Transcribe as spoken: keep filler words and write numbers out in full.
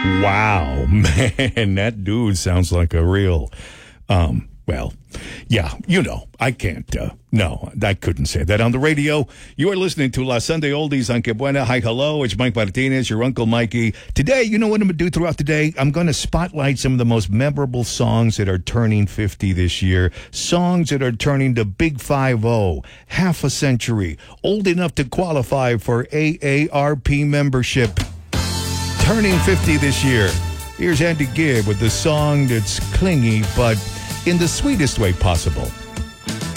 Wow, man, that dude sounds like a real, um, well, yeah, you know, I can't, uh, no, I couldn't say that on the radio. You are listening to La Sunday Oldies on Que Buena. Hi, hello, it's Mike Martinez, your Uncle Mikey. Today, you know what I'm going to do throughout the day? I'm going to spotlight some of the most memorable songs that are turning fifty this year. Songs that are turning to Big five oh, half a century, old enough to qualify for A A R P membership. Turning fifty this year. Here's Andy Gibb with the song that's clingy, but in the sweetest way possible.